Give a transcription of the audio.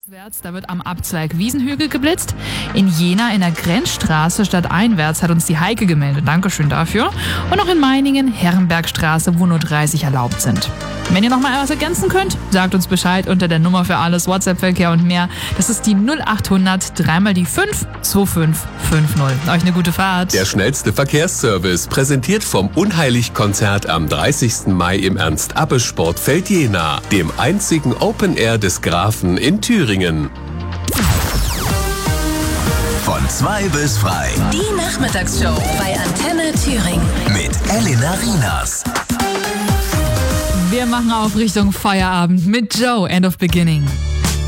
Ostwärts, da wird am Abzweig Wiesenhügel geblitzt. In Jena in der Grenzstraße stadteinwärts hat uns die Heike gemeldet. Dankeschön dafür. Und auch in Meiningen, Herrenbergstraße, wo nur 30 erlaubt sind. Wenn ihr noch mal was ergänzen könnt, sagt uns Bescheid unter der Nummer für alles, WhatsApp-Verkehr und mehr. Das ist die 0800 3 die 5 2550. Euch eine gute Fahrt. Der schnellste Verkehrsservice, präsentiert vom Unheilig-Konzert am 30. Mai im Ernst-Abbe-Sportfeld Jena, dem einzigen Open Air des Grafen in Thüringen. Von 2 bis frei. Die Nachmittagsshow bei Antenne Thüringen. Mit Elena Rienas. Wir machen auf Richtung Feierabend mit Joe, End of Beginning.